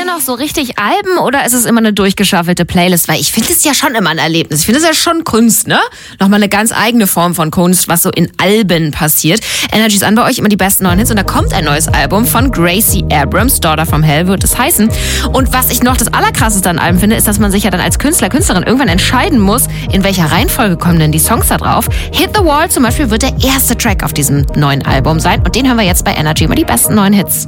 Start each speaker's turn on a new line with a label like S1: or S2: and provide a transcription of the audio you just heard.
S1: noch so richtig Alben oder ist es immer eine durchgeschaffelte Playlist? Weil ich finde es ja schon immer ein Erlebnis. Ich finde es ja schon Kunst, ne? Nochmal eine ganz eigene Form von Kunst, was so in Alben passiert. Energy ist an bei euch immer die besten neuen Hits und da kommt ein neues Album von Gracie Abrams, Daughter from Hell wird es heißen. Und was ich noch das Allerkrasseste an Alben finde, ist, dass man sich ja dann als Künstler, Künstlerin irgendwann entscheiden muss, in welcher Reihenfolge kommen denn die Songs da drauf. Hit the Wall zum Beispiel wird der erste Track auf diesem neuen Album sein und den hören wir jetzt bei Energy immer die besten neuen Hits.